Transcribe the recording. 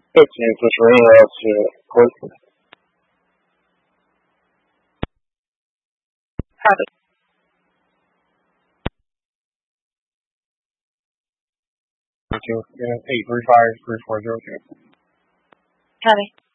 15 push for anyone else to quit. Copy. Yeah, 835-3402. Copy.